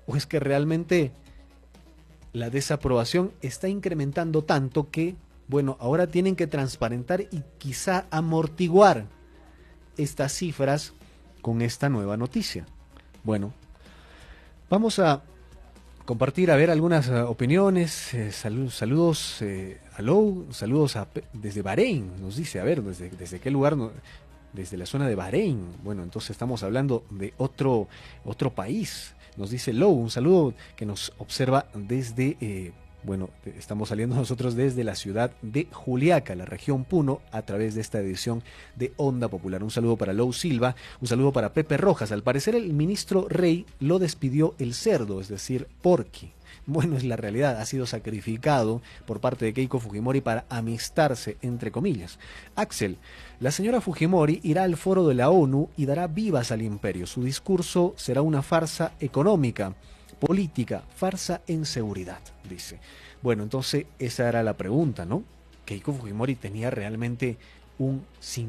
¿O es que realmente la desaprobación está incrementando tanto que, bueno, ahora tienen que transparentar y quizá amortiguar estas cifras con esta nueva noticia? Bueno, vamos a compartir, a ver, algunas opiniones. Saludos a Lou, saludos desde Bahrein, nos dice, a ver, desde qué lugar, desde la zona de Bahrein. Bueno, entonces estamos hablando de otro país. Nos dice Lou, un saludo que nos observa desde, bueno, estamos saliendo nosotros desde la ciudad de Juliaca, la región Puno, a través de esta edición de Onda Popular. Un saludo para Lou Silva, un saludo para Pepe Rojas. Al parecer el ministro Rey lo despidió el cerdo, es decir, Porky. Bueno, es la realidad, ha sido sacrificado por parte de Keiko Fujimori para amistarse, entre comillas. Axel, la señora Fujimori irá al foro de la ONU y dará vivas al imperio. Su discurso será una farsa económica, política, farsa en seguridad, dice. Bueno, entonces esa era la pregunta, ¿no? Keiko Fujimori tenía realmente un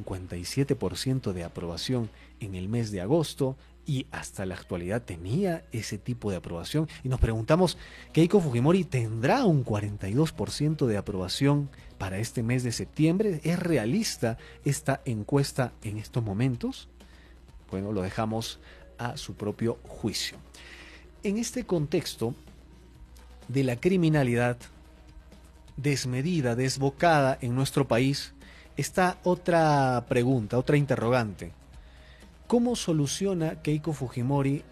57% de aprobación en el mes de agosto y hasta la actualidad tenía ese tipo de aprobación. Y nos preguntamos, ¿Keiko Fujimori tendrá un 42% de aprobación para este mes de septiembre? ¿Es realista esta encuesta en estos momentos? Bueno, lo dejamos a su propio juicio. En este contexto de la criminalidad desmedida, desbocada en nuestro país, está otra pregunta, otra interrogante. ¿Cómo soluciona Keiko Fujimori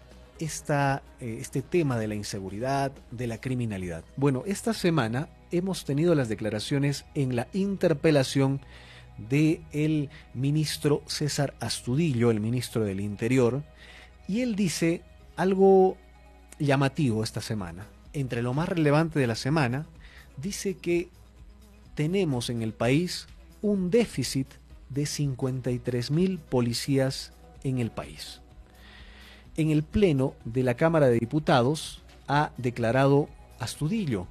este tema de la inseguridad, de la criminalidad? Bueno, esta semana hemos tenido las declaraciones en la interpelación del ministro César Astudillo, el ministro del Interior, y él dice algo llamativo esta semana. Entre lo más relevante de la semana, dice que tenemos en el país un déficit de 53.000 policías en el país. En el pleno de la Cámara de Diputados ha declarado Astudillo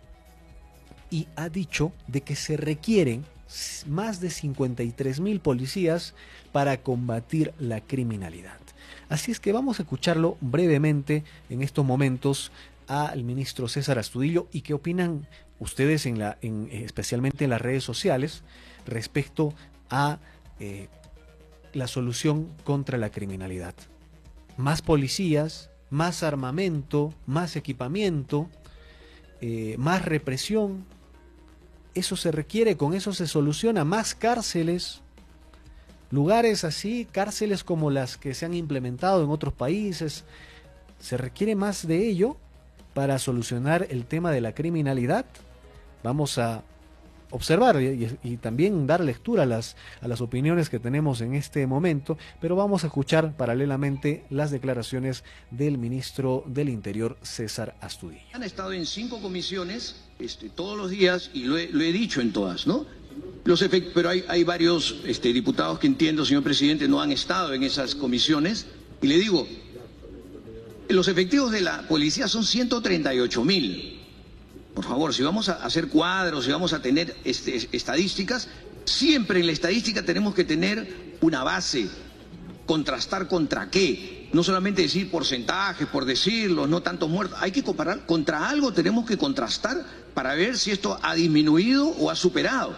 y ha dicho de que se requieren más de 53.000 policías para combatir la criminalidad. Así es que vamos a escucharlo brevemente en estos momentos al ministro César Astudillo y qué opinan ustedes especialmente en las redes sociales respecto a la solución contra la criminalidad. Más policías, más armamento, más equipamiento, más represión. Eso se requiere, con eso se soluciona. Más cárceles, lugares así, cárceles como las que se han implementado en otros países. ¿Se requiere más de ello para solucionar el tema de la criminalidad? Vamos a observar y también dar lectura a las opiniones que tenemos en este momento, pero vamos a escuchar paralelamente las declaraciones del ministro del Interior, César Astudillo. Han estado en 5 comisiones todos los días y lo he dicho en todas, ¿no? Pero hay varios diputados que entiendo, señor presidente, no han estado en esas comisiones y le digo, los efectivos de la policía son 138.000. Por favor, si vamos a hacer cuadros, si vamos a tener estadísticas, siempre en la estadística tenemos que tener una base, contrastar contra qué, no solamente decir porcentajes, por decirlo, no tantos muertos, hay que comparar, contra algo tenemos que contrastar para ver si esto ha disminuido o ha superado.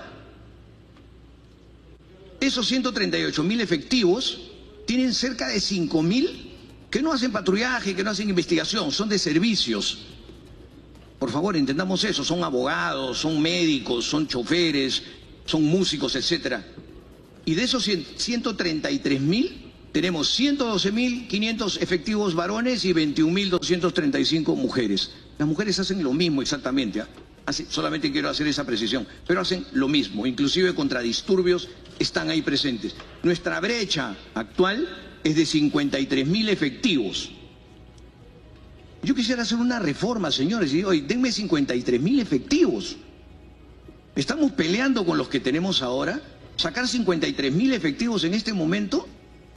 Esos 138.000 efectivos tienen cerca de 5.000 que no hacen patrullaje, que no hacen investigación, son de servicios. Por favor, entendamos eso, son abogados, son médicos, son choferes, son músicos, etcétera. Y de esos 133.000, tenemos 112.500 efectivos varones y 21.235 mujeres. Las mujeres hacen lo mismo exactamente, solamente quiero hacer esa precisión, pero hacen lo mismo, inclusive contra disturbios están ahí presentes. Nuestra brecha actual es de 53.000 efectivos. Yo quisiera hacer una reforma, señores, y digo, denme 53.000 efectivos. Estamos peleando con los que tenemos ahora. Sacar 53.000 efectivos en este momento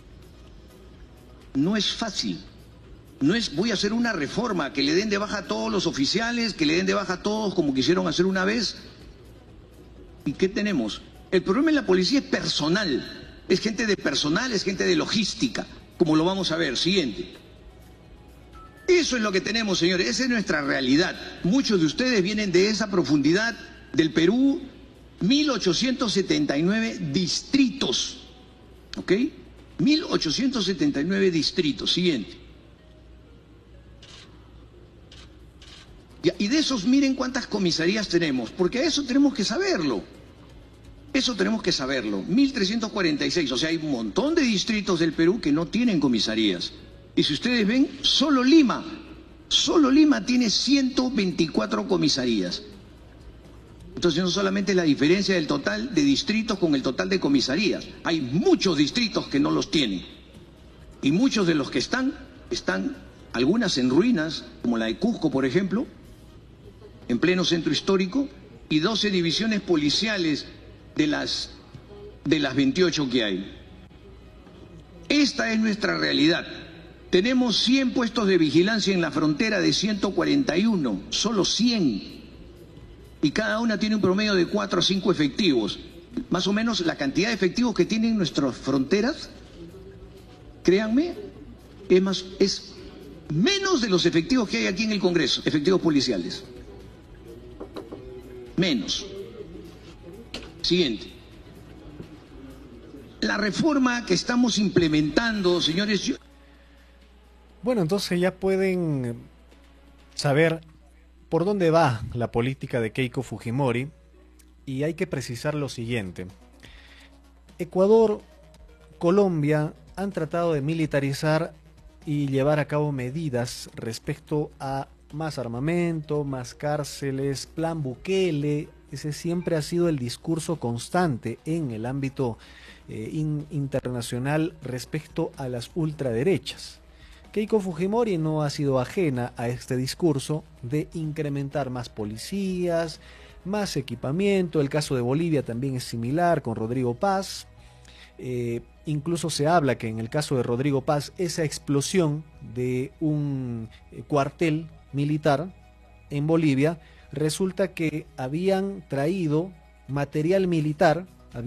no es fácil. No es voy a hacer una reforma, que le den de baja a todos los oficiales, que le den de baja a todos como quisieron hacer una vez. ¿Y qué tenemos? El problema en la policía es personal. Es gente de personal, es gente de logística, como lo vamos a ver. Siguiente. Eso es lo que tenemos, señores, esa es nuestra realidad. Muchos de ustedes vienen de esa profundidad del Perú, 1879 distritos, ¿ok? 1879 distritos, siguiente. Y de esos, miren cuántas comisarías tenemos, porque eso tenemos que saberlo. Eso tenemos que saberlo. 1346, o sea, hay un montón de distritos del Perú que no tienen comisarías. Y si ustedes ven, solo Lima tiene 124 comisarías. Entonces no solamente es la diferencia del total de distritos con el total de comisarías. Hay muchos distritos que no los tienen. Y muchos de los que están algunas en ruinas, como la de Cusco, por ejemplo, en pleno centro histórico, y 12 divisiones policiales de las 28 que hay. Esta es nuestra realidad. Tenemos 100 puestos de vigilancia en la frontera de 141, solo 100. Y cada una tiene un promedio de 4 a 5 efectivos. Más o menos la cantidad de efectivos que tienen nuestras fronteras, créanme, es menos de los efectivos que hay aquí en el Congreso, efectivos policiales. Menos. Siguiente. La reforma que estamos implementando, señores... Bueno, entonces ya pueden saber por dónde va la política de Keiko Fujimori, y hay que precisar lo siguiente. Ecuador, Colombia han tratado de militarizar y llevar a cabo medidas respecto a más armamento, más cárceles, plan Bukele. Ese siempre ha sido el discurso constante en el ámbito internacional respecto a las ultraderechas. Keiko Fujimori no ha sido ajena a este discurso de incrementar más policías, más equipamiento. El caso de Bolivia también es similar con Rodrigo Paz. Incluso se habla que en el caso de Rodrigo Paz, esa explosión de un cuartel militar en Bolivia, resulta que habían traído material militar,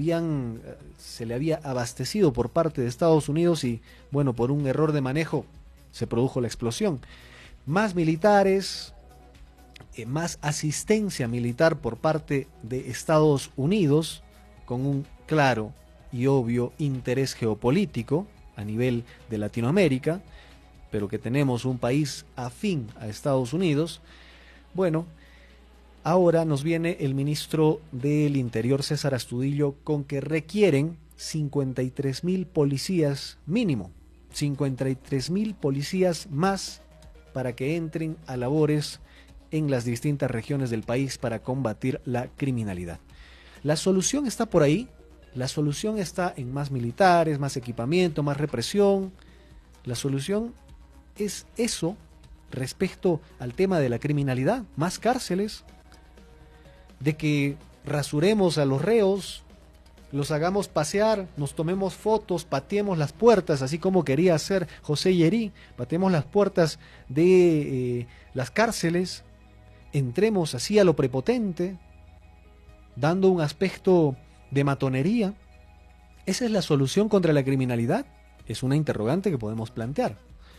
se le había abastecido por parte de Estados Unidos y, bueno, por un error de manejo se produjo la explosión. Más militares, más asistencia militar por parte de Estados Unidos, con un claro y obvio interés geopolítico a nivel de Latinoamérica, pero que tenemos un país afín a Estados Unidos. Bueno, ahora nos viene el ministro del Interior, César Astudillo, con que requieren 53.000 policías mínimo, 53.000 policías más para que entren a labores en las distintas regiones del país para combatir la criminalidad. La solución está por ahí, la solución está en más militares, más equipamiento, más represión. La solución es eso respecto al tema de la criminalidad, más cárceles, de que rasuremos a los reos, los hagamos pasear, nos tomemos fotos, pateemos las puertas, así como quería hacer José Llerí, pateemos las puertas de las cárceles, entremos así a lo prepotente, dando un aspecto de matonería. ¿Esa es la solución contra la criminalidad? Es una interrogante que podemos plantear.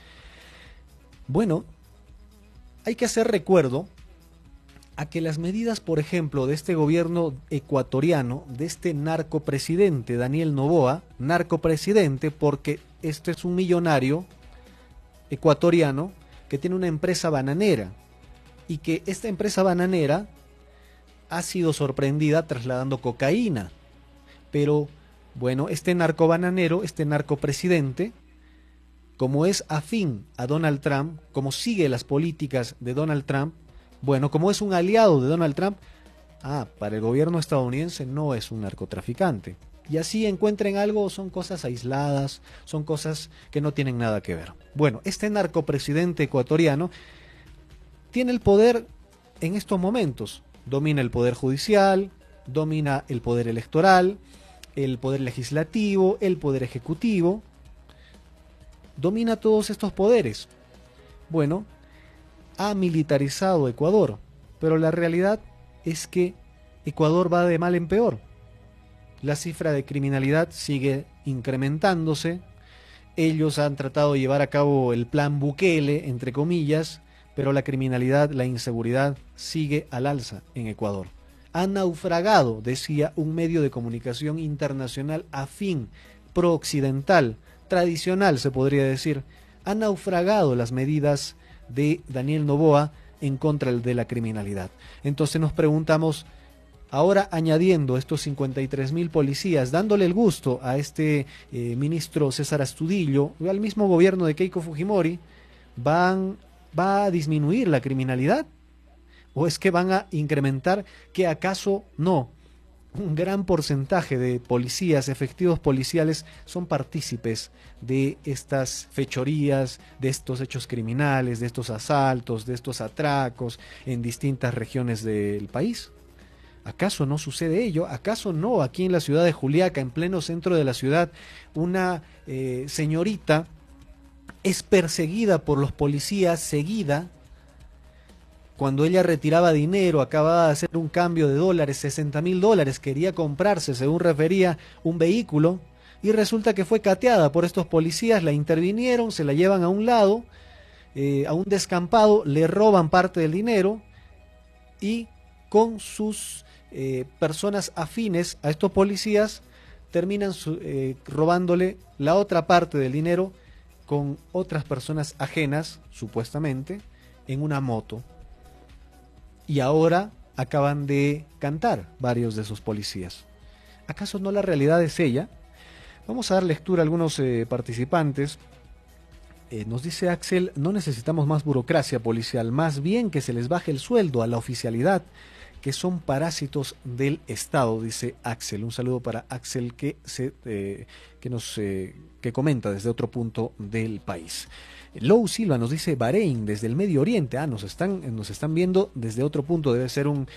Bueno, hay que hacer recuerdo a que las medidas, por ejemplo, de este gobierno ecuatoriano, de este narcopresidente Daniel Noboa, narcopresidente porque este es un millonario ecuatoriano que tiene una empresa bananera y que esta empresa bananera ha sido sorprendida trasladando cocaína. Pero, bueno, este narcobananero, este narcopresidente, como es afín a Donald Trump, como sigue las políticas de Donald Trump, bueno, como es un aliado de Donald Trump, para el gobierno estadounidense no es un narcotraficante. Y así encuentren algo, son cosas aisladas, son cosas que no tienen nada que ver. Bueno, este narcopresidente ecuatoriano tiene el poder en estos momentos. Domina el poder judicial, domina el poder electoral, el poder legislativo, el poder ejecutivo. Domina todos estos poderes. Bueno, ha militarizado Ecuador, pero la realidad es que Ecuador va de mal en peor. La cifra de criminalidad sigue incrementándose, Ellos han tratado de llevar a cabo el plan Bukele, entre comillas, pero la criminalidad, la inseguridad sigue al alza en Ecuador. Ha naufragado, decía un medio de comunicación internacional afín, pro-occidental, tradicional se podría decir, ha naufragado las medidas de Daniel Noboa en contra de la criminalidad. Entonces nos preguntamos, ahora añadiendo estos 53.000 policías, dándole el gusto a este ministro César Astudillo, al mismo gobierno de Keiko Fujimori, ¿va a disminuir la criminalidad? ¿O es que van a incrementar? ¿Que acaso no? Un gran porcentaje de policías, efectivos policiales, son partícipes de estas fechorías, de estos hechos criminales, de estos asaltos, de estos atracos en distintas regiones del país. ¿Acaso no sucede ello? ¿Acaso no aquí en la ciudad de Juliaca, en pleno centro de la ciudad, una señorita es perseguida por los policías, seguida, cuando ella retiraba dinero, acababa de hacer un cambio de dólares, $60.000, quería comprarse, según refería, un vehículo, y resulta que fue cateada por estos policías, la intervinieron, se la llevan a un lado, a un descampado, le roban parte del dinero, y con sus personas afines a estos policías, terminan robándole la otra parte del dinero con otras personas ajenas, supuestamente, en una moto. Y ahora acaban de cantar varios de esos policías. ¿Acaso no la realidad es ella? Vamos a dar lectura a algunos participantes. Nos dice Axel, no necesitamos más burocracia policial, más bien que se les baje el sueldo a la oficialidad, que son parásitos del Estado, dice Axel. Un saludo para Axel que comenta desde otro punto del país. Lou Silva nos dice Bahrein desde el Medio Oriente. Nos están viendo desde otro punto. Debe ser un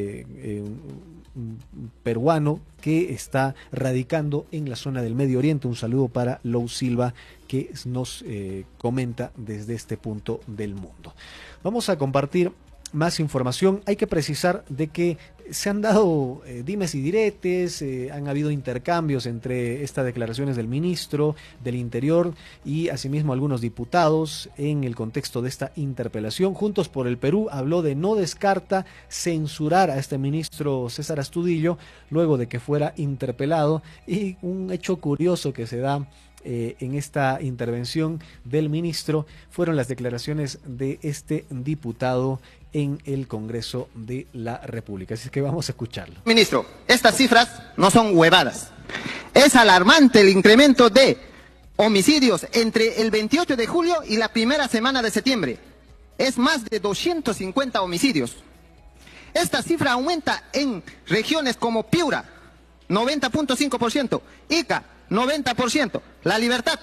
peruano que está radicando en la zona del Medio Oriente. Un saludo para Lou Silva que nos comenta desde este punto del mundo. Vamos a compartir más información. Hay que precisar de que se han dado dimes y diretes, han habido intercambios entre estas declaraciones del ministro del Interior y asimismo algunos diputados en el contexto de esta interpelación. Juntos por el Perú habló de no descarta censurar a este ministro César Astudillo luego de que fuera interpelado, y un hecho curioso que se da en esta intervención del ministro fueron las declaraciones de este diputado en el Congreso de la República. Así que vamos a escucharlo. Ministro, estas cifras no son huevadas. Es alarmante el incremento de homicidios entre el 28 de julio y la primera semana de septiembre. Es más de 250 homicidios. Esta cifra aumenta en regiones como Piura, 90.5%, Ica, 90%, La Libertad,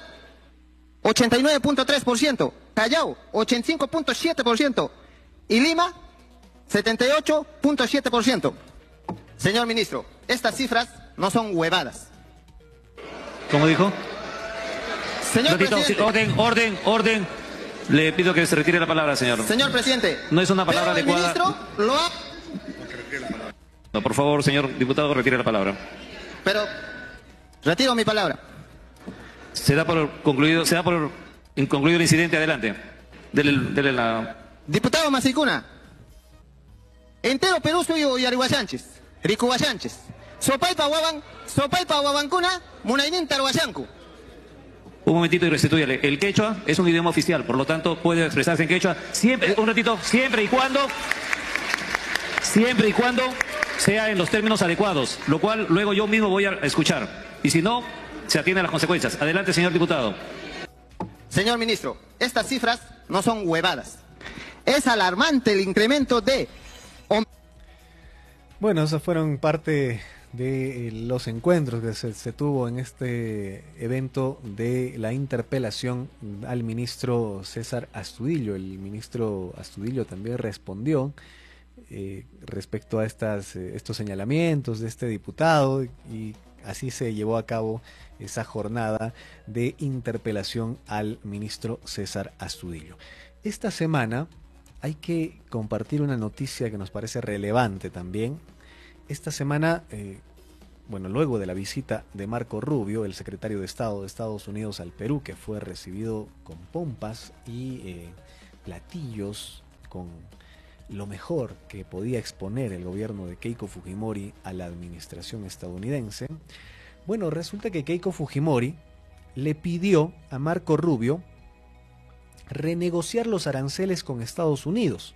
89.3%, Callao, 85.7%, y Lima, 78.7%. Señor ministro, estas cifras no son huevadas. ¿Cómo dijo? Señor presidente. Orden. Le pido que se retire la palabra, señor. Señor presidente. No es una palabra adecuada. El ministro lo ha... No, por favor, señor diputado, retire la palabra. Pero retiro mi palabra. Se da por concluido el incidente. Adelante. Dele la... Diputado Masicuna, entero Perú suyo y Arihuachanchis, Ricuhuachanchis, Sopaipa Huabancuna, Munainin Taruachancu. Un momentito y restitúyale. El quechua es un idioma oficial, por lo tanto puede expresarse en quechua siempre, un ratito, siempre y cuando sea en los términos adecuados, lo cual luego yo mismo voy a escuchar. Y si no, se atiende a las consecuencias. Adelante, señor diputado. Señor ministro, estas cifras no son huevadas. Es alarmante el incremento de... Bueno, esas fueron parte de los encuentros que se tuvo en este evento de la interpelación al ministro César Astudillo. El ministro Astudillo también respondió respecto a estos señalamientos de este diputado, y así se llevó a cabo esa jornada de interpelación al ministro César Astudillo. Esta semana hay que compartir una noticia que nos parece relevante también. Esta semana bueno, luego de la visita de Marco Rubio, el secretario de Estado de Estados Unidos al Perú, que fue recibido con pompas y platillos con lo mejor que podía exponer el gobierno de Keiko Fujimori a la administración estadounidense, bueno, resulta que Keiko Fujimori le pidió a Marco Rubio renegociar los aranceles con Estados Unidos.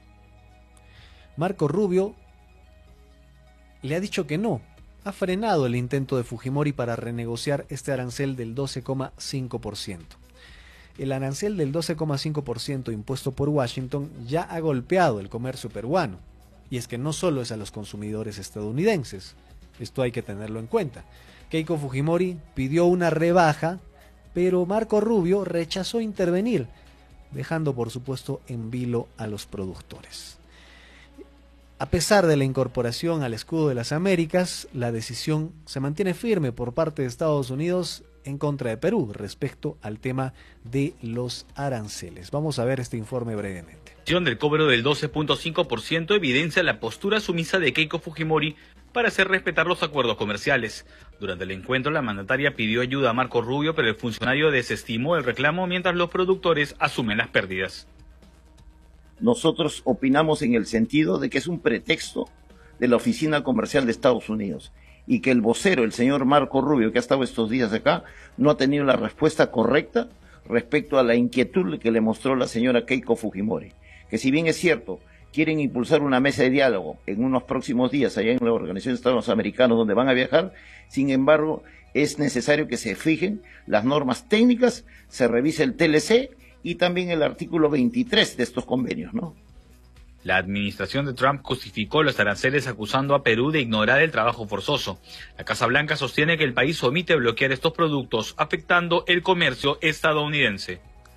Marco Rubio le ha dicho que no, ha frenado el intento de Fujimori para renegociar este arancel del 12,5%. El arancel del 12,5% impuesto por Washington ya ha golpeado el comercio peruano. Y es que no solo es a los consumidores estadounidenses, esto hay que tenerlo en cuenta. Keiko Fujimori pidió una rebaja, pero Marco Rubio rechazó intervenir, dejando por supuesto en vilo a los productores. A pesar de la incorporación al escudo de las Américas, la decisión se mantiene firme por parte de Estados Unidos en contra de Perú respecto al tema de los aranceles. Vamos a ver este informe brevemente. Del cobro del 12,5% evidencia la postura sumisa de Keiko Fujimori para hacer respetar los acuerdos comerciales. Durante el encuentro, la mandataria pidió ayuda a Marco Rubio, pero el funcionario desestimó el reclamo mientras los productores asumen las pérdidas. Nosotros opinamos en el sentido de que es un pretexto de la Oficina Comercial de Estados Unidos y que el vocero, el señor Marco Rubio, que ha estado estos días acá, no ha tenido la respuesta correcta respecto a la inquietud que le mostró la señora Keiko Fujimori. Que si bien es cierto, quieren impulsar una mesa de diálogo en unos próximos días allá en la Organización de Estados Americanos donde van a viajar, sin embargo, es necesario que se fijen las normas técnicas, se revise el TLC y también el artículo 23 de estos convenios, ¿no? La administración de Trump justificó los aranceles acusando a Perú de ignorar el trabajo forzoso. La Casa Blanca sostiene que el país omite bloquear estos productos, afectando el comercio estadounidense.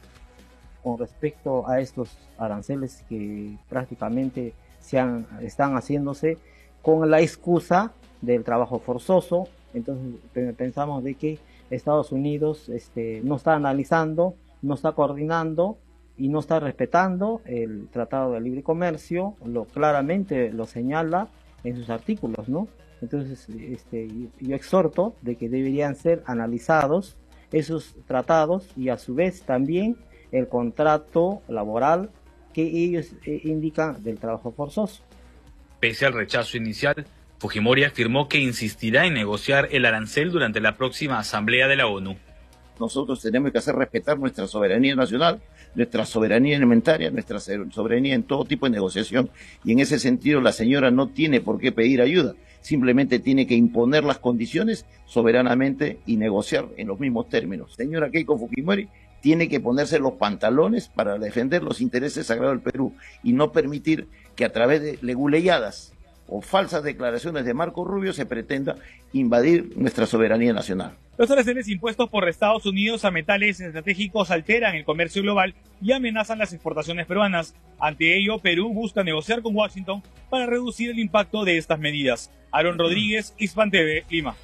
Con respecto a estos aranceles que prácticamente están haciéndose con la excusa del trabajo forzoso, entonces pensamos de que Estados Unidos no está analizando, no está coordinando y no está respetando el Tratado de Libre Comercio, claramente lo señala en sus artículos, ¿no? Entonces, yo exhorto de que deberían ser analizados esos tratados y a su vez también el contrato laboral que ellos indican del trabajo forzoso. Pese al rechazo inicial, Fujimori afirmó que insistirá en negociar el arancel durante la próxima Asamblea de la ONU. Nosotros tenemos que hacer respetar nuestra soberanía nacional, nuestra soberanía alimentaria, nuestra soberanía en todo tipo de negociación. Y en ese sentido la señora no tiene por qué pedir ayuda, simplemente tiene que imponer las condiciones soberanamente y negociar en los mismos términos. Señora Keiko Fujimori tiene que ponerse los pantalones para defender los intereses sagrados del Perú y no permitir que a través de leguleyadas o falsas declaraciones de Marco Rubio se pretenda invadir nuestra soberanía nacional. Los aranceles impuestos por Estados Unidos a metales estratégicos alteran el comercio global y amenazan las exportaciones peruanas. Ante ello, Perú busca negociar con Washington para reducir el impacto de estas medidas. Aaron Rodríguez, Hispan TV, Lima.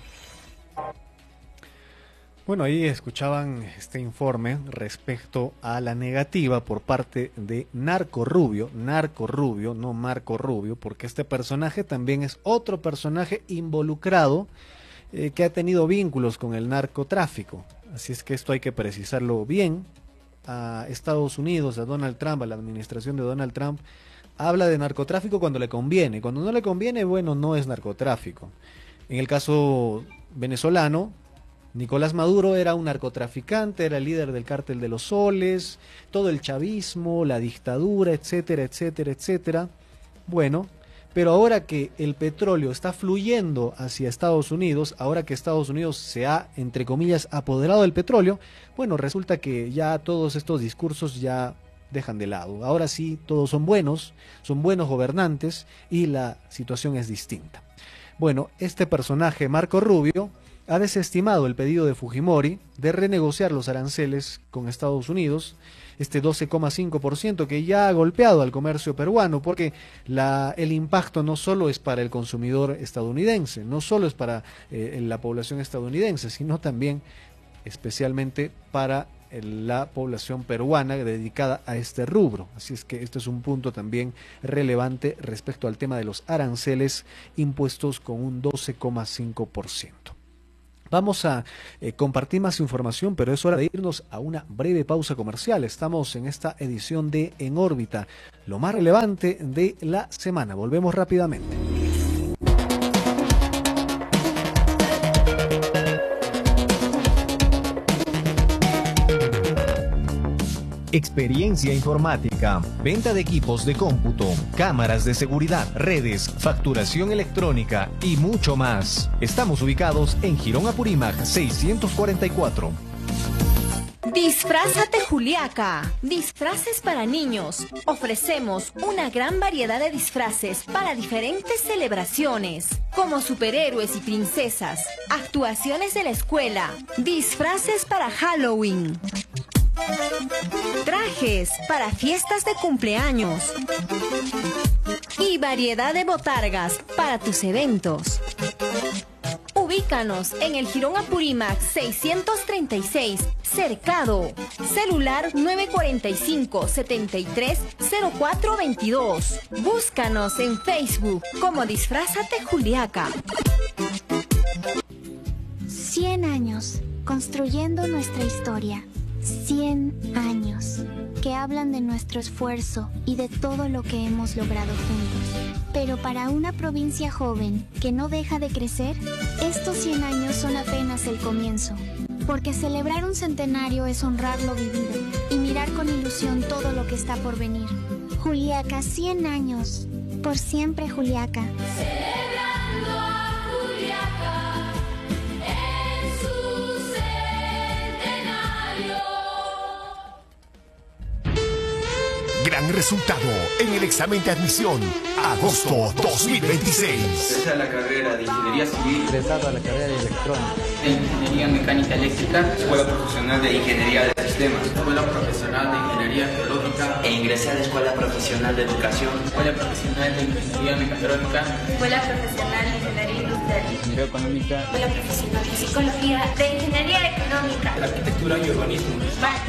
Bueno, ahí escuchaban este informe respecto a la negativa por parte de Narco Rubio, no Marco Rubio, porque este personaje también es otro personaje involucrado que ha tenido vínculos con el narcotráfico. Así es que esto hay que precisarlo bien. A Estados Unidos, a Donald Trump, a la administración de Donald Trump, habla de narcotráfico cuando le conviene. Cuando no le conviene, bueno, no es narcotráfico. En el caso venezolano, Nicolás Maduro era un narcotraficante, era el líder del cártel de los soles, todo el chavismo, la dictadura, etcétera, etcétera, etcétera. Bueno, pero ahora que el petróleo está fluyendo hacia Estados Unidos, ahora que Estados Unidos se ha, entre comillas, apoderado del petróleo, bueno, resulta que ya todos estos discursos ya dejan de lado. Ahora sí, todos son buenos gobernantes y la situación es distinta. Bueno, este personaje, Marco Rubio, ha desestimado el pedido de Fujimori de renegociar los aranceles con Estados Unidos, este 12,5% que ya ha golpeado al comercio peruano, porque el impacto no solo es para el consumidor estadounidense, no solo es para la población estadounidense, sino también especialmente para la población peruana dedicada a este rubro. Así es que este es un punto también relevante respecto al tema de los aranceles impuestos con un 12,5%. Vamos a compartir más información, pero es hora de irnos a una breve pausa comercial. Estamos en esta edición de En órbita, lo más relevante de la semana. Volvemos rápidamente. Experiencia informática, venta de equipos de cómputo, cámaras de seguridad, redes, facturación electrónica y mucho más. Estamos ubicados en Girón Apurímac 644. Disfrázate Juliaca, disfraces para niños. Ofrecemos una gran variedad de disfraces para diferentes celebraciones, como superhéroes y princesas, actuaciones de la escuela, disfraces para Halloween, trajes para fiestas de cumpleaños y variedad de botargas para tus eventos. Ubícanos en el Girón Apurímac 636, Cercado. Celular 945-730422. Búscanos en Facebook como Disfrázate Juliaca. 100 años construyendo nuestra historia. 100 años que hablan de nuestro esfuerzo y de todo lo que hemos logrado juntos. Pero para una provincia joven que no deja de crecer, estos 100 años son apenas el comienzo. Porque celebrar un centenario es honrar lo vivido y mirar con ilusión todo lo que está por venir. Juliaca, 100 años. Por siempre, Juliaca. Celebrando a Juliaca en su centenario. Gran resultado en el examen de admisión, agosto 2026. Ingresar a la carrera de Ingeniería Civil. Ingresado a la carrera de Electrónica. De Ingeniería Mecánica Eléctrica. Escuela Profesional de Ingeniería de Sistemas. Escuela Profesional de Ingeniería Geológica. E ingresé a la Escuela Profesional de Educación. Escuela Profesional de Ingeniería Mecatrónica. Escuela Profesional de Ingeniería Industrial. Ingeniería Económica. Escuela Profesional de Psicología. De Ingeniería Económica. Arquitectura y Urbanismo.